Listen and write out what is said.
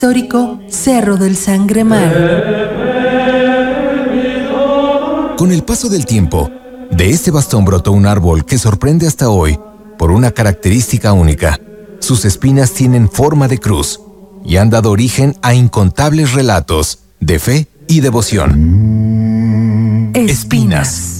Histórico Cerro del Sangremal. Con el paso del tiempo, de este bastón brotó un árbol que sorprende hasta hoy por una característica única. Sus espinas tienen forma de cruz y han dado origen a incontables relatos de fe y devoción. Espinas.